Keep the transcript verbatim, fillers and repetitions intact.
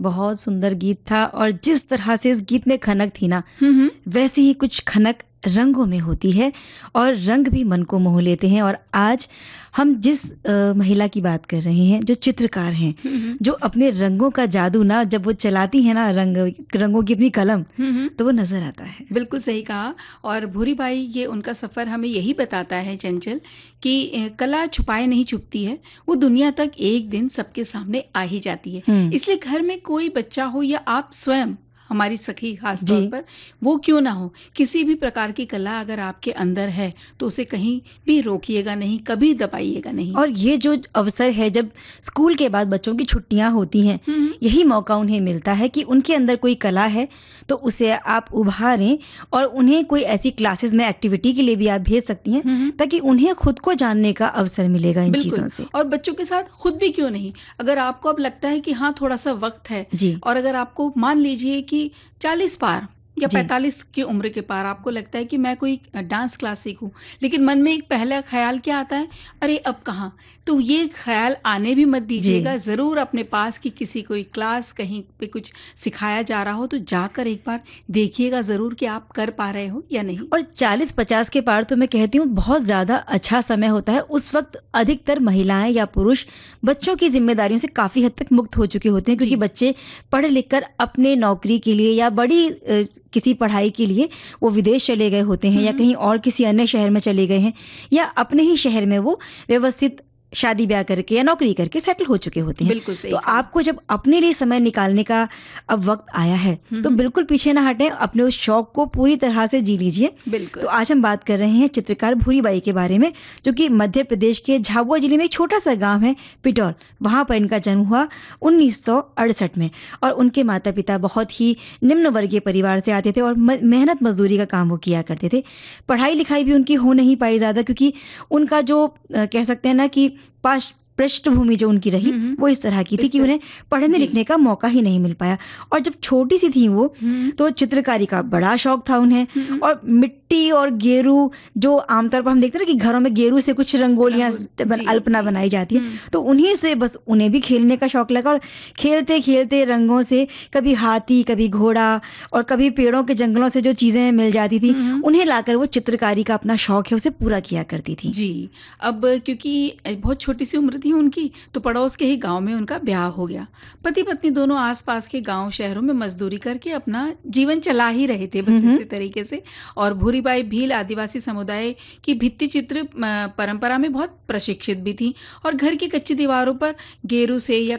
बहुत सुंदर गीत था और जिस तरह से इस गीत में खनक थी ना, हम्म हम्म, वैसे ही कुछ खनक रंगों में होती है और रंग भी मन को मोह लेते हैं। और आज हम जिस अ, महिला की बात कर रहे हैं, जो चित्रकार हैं, हम्म जो अपने रंगों का जादू ना जब वो चलाती हैं ना, रंग रंगों की अपनी कलम, हम्म, तो वो नजर आता है। बिल्कुल सही कहा। और भूरी बाई, ये उनका सफ़र हमें यही बताता है चंचल कि अ, कला छुपाए नहीं छुपती है, वो दुनिया तक एक दिन सबके सामने आ ही जाती है। हम्म। इसलिए घर में कोई बच्चा हो या आप स्वयं, हमारी सखी खास जी। तौर पर, वो क्यों ना हो, किसी भी प्रकार की कला अगर आपके अंदर है तो उसे कहीं भी रोकिएगा नहीं, कभी दबाइएगा नहीं। और ये जो अवसर है, जब स्कूल के बाद बच्चों की छुट्टियां होती हैं, हम्म यही मौका उन्हें मिलता है कि उनके अंदर कोई कला है तो उसे आप उभारें और उन्हें कोई ऐसी क्लासेस में एक्टिविटी के लिए भी आप भेज सकती हैं, हम्म, ताकि उन्हें खुद को जानने का अवसर मिलेगा इन बिल्कुल। चीज़ों से। और बच्चों के साथ खुद भी क्यों नहीं, अगर आपको अब लगता है कि हाँ थोड़ा सा वक्त है, जी। और अगर आपको मान लीजिए कि चालीस पार या जी। पैंतालीस की उम्र के पार आपको लगता है कि मैं कोई डांस क्लास सीखूं, लेकिन मन में एक पहला ख्याल क्या आता है, अरे अब कहाँ, तो ये ख्याल आने भी मत दीजिएगा। जी। ज़रूर अपने पास की किसी कोई क्लास, कहीं पे कुछ सिखाया जा रहा हो तो जाकर एक बार देखिएगा ज़रूर कि आप कर पा रहे हो या नहीं। और चालीस पचास के पार तो मैं कहती हूँ बहुत ज़्यादा अच्छा समय होता है। उस वक्त अधिकतर महिलाएं या पुरुष बच्चों की जिम्मेदारियों से काफ़ी हद तक मुक्त हो चुके होते हैं, क्योंकि जी। बच्चे पढ़ लिख कर अपने नौकरी के लिए या बड़ी अ, किसी पढ़ाई के लिए वो विदेश चले गए होते हैं, या हम्म, कहीं और किसी अन्य शहर में चले गए हैं, या अपने ही शहर में वो व्यवस्थित शादी ब्याह करके या नौकरी करके सेटल हो चुके होते हैं। बिल्कुल सही तो कहा। आपको जब अपने लिए समय निकालने का अब वक्त आया है, तो हम्म, बिल्कुल पीछे ना हटें, अपने उस शौक को पूरी तरह से जी लीजिए। बिल्कुल। तो आज हम बात कर रहे हैं चित्रकार भूरी बाई के बारे में, जो कि मध्य प्रदेश के झाबुआ जिले में एक छोटा सा गांव है पिटौर, वहां पर इनका जन्म हुआ उन्नीस सौ अड़सठ में। और उनके माता पिता बहुत ही निम्न वर्गीय परिवार से आते थे और म- मेहनत मजदूरी का काम वो किया करते थे। पढ़ाई लिखाई भी उनकी हो नहीं पाई ज़्यादा, क्योंकि उनका जो अ, कह सकते हैं ना कि पास पृष्ठभूमि जो उनकी रही, हम्म, वो इस तरह की थी इस कि तरह- उन्हें पढ़ने जी। लिखने का मौका ही नहीं मिल पाया। और जब छोटी सी थी वो, हम्म, तो चित्रकारी का बड़ा शौक था उन्हें। हम्म, और मिट्टी और गेरू, जो आमतौर पर हम देखते हैं ना कि घरों में गेरू से कुछ रंगोलियां रंगों- बन, जी, अल्पना जी। बनाई जाती है, हम्म, तो उन्हीं से बस उन्हें भी खेलने का शौक लगा। और खेलते खेलते रंगों से कभी हाथी, कभी घोड़ा, और कभी पेड़ों के जंगलों से जो चीज़ें मिल जाती थी, हम्म, उन्हें लाकर वो चित्रकारी का अपना शौक है उसे पूरा किया करती थी। जी। अब क्योंकि बहुत छोटी सी उम्र थी उनकी, तो पड़ोस के ही गांव में उनका ब्याह हो गया। पति पत्नी दोनों आसपास के गांव शहरों में मजदूरी करके अपना जीवन चला ही रहे थे, बस हम्म। इसी तरीके से। और भूरीबाई भील आदिवासी समुदाय की भित्ति चित्र अ, परंपरा में बहुत प्रशिक्षित भी थी, और घर की कच्ची दीवारों पर गेरू से या